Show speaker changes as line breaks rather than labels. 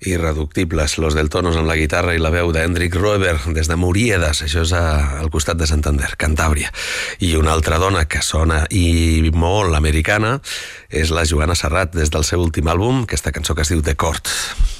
Irreductibles, Los Deltonos amb la guitarra i la veu d'Hendrik Roeber des de Moríedas, això és al costat de Santander, Cantàbria. I una altra dona que sona i molt americana és la Joana Serrat des del seu últim àlbum, aquesta cançó que es diu The Court.